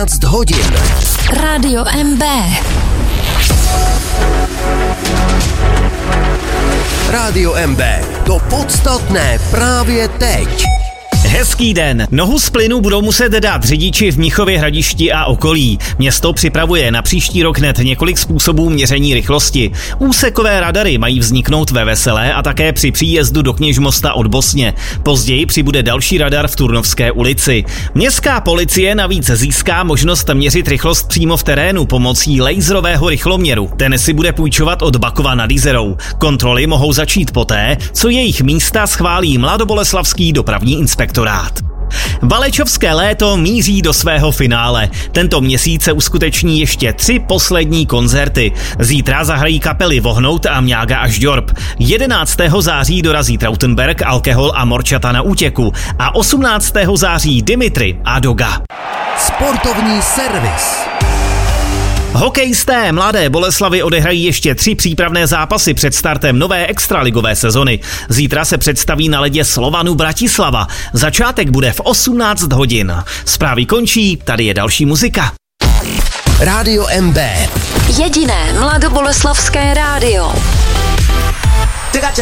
hodin. Rádio MB. Rádio MB. To podstatné právě teď. Hezký den. Nohu z plynu budou muset dát řidiči v Mnichově Hradišti a okolí. Město připravuje na příští rok hned několik způsobů měření rychlosti. Úsekové radary mají vzniknout ve Veselé a také při příjezdu do Kněžmosta od Bosně. Později přibude další radar v Turnovské ulici. Městská policie navíc získá možnost měřit rychlost přímo v terénu pomocí laserového rychloměru. Ten si bude půjčovat od Bakova nad Jizerou. Kontroly mohou začít poté, co jejich místa schválí Mladoboleslavský dopravní inspektorát. Valečovské léto míří do svého finále. Tento měsíc se uskuteční ještě 3 poslední koncerty. Zítra zahrají kapely Vohnout a Mňága až Ďorb. 11. září dorazí Trautenberg, Alkohol a Morčata na útěku. A 18. září Dimitri a Doga. Sportovní servis. Hokejisté Mladé Boleslavi odehrají ještě 3 přípravné zápasy před startem nové extraligové sezony. Zítra se představí na ledě Slovanu Bratislava. Začátek bude v 18 hodin. Zprávy končí, tady je další muzika. Rádio MB. Jediné mladoboleslavské rádio.